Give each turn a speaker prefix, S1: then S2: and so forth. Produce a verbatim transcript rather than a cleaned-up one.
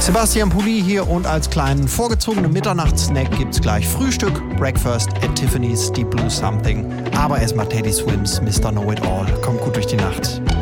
S1: Sebastian Pulli hier und als kleinen vorgezogenen Mitternachtssnack gibt's gleich Frühstück, Breakfast at Tiffany's, Deep Blue Something. Aber erstmal Teddy Swims, Mister Know It All. Kommt gut durch die Nacht.